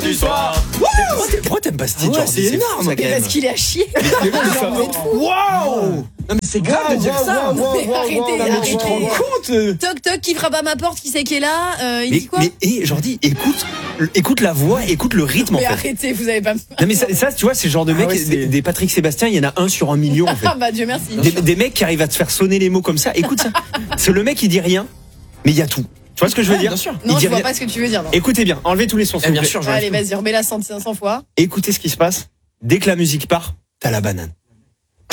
du soir. Pourquoi t'aimes pas ce titre? C'est énorme. Parce qu'il est à chier. Waouh! Non mais c'est grave de dire ça. Arrêtez. Tu te rends compte? Toc toc, qui frappe à ma porte, qui c'est qui est là? Il dit quoi? Mais Jordi, écoute la voix, écoute le rythme en Mais fait. arrêtez, vous avez pas. Non mais ça tu vois, c'est le genre de mec, des Patrick Sébastien, il y en a 1 sur 1 million en fait. Ah bah Dieu merci. Des mecs qui arrivent à te faire sonner les mots comme ça. Écoute ça. C'est le mec, il dit rien, mais il y a tout. Tu vois ce que je veux dire? Bien sûr. Non, Il dit je vois rien. pas ce que tu veux dire. Non. Écoutez bien, enlevez tous les sons. s'il vous Bien plaît. sûr, Allez, vas-y, remets-la 100 fois. Écoutez ce qui se passe. Dès que la musique part, t'as la banane.